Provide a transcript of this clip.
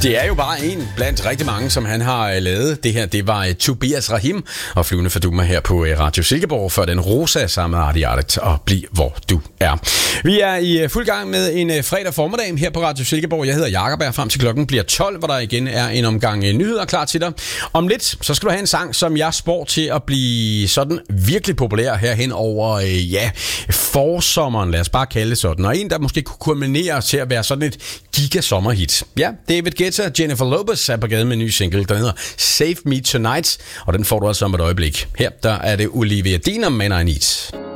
Det er jo bare en blandt rigtig mange, som han har lavet. Det her, det var Tobias Rahim og Flyvende Faduma her på Radio Silkeborg for den rosa samme artigt og bliv hvor du er. Vi er i fuld gang med en fredag formiddag her på Radio Silkeborg. Jeg hedder Jakob, frem til klokken bliver 12, hvor der igen er en omgang nyheder klar til dig. Om lidt, så skal du have en sang, som jeg spår til at blive sådan virkelig populær herhen over, forsommeren, lad os bare kalde det sådan. Og en, der måske kunne kulminere til at være sådan et gigasommerhit. Ja, David Guetta og Jennifer Lopez er på gaden med en ny single, der hedder Save Me Tonight, og den får du altså om et øjeblik. Her, der er det Olivia Dean og Man I Need.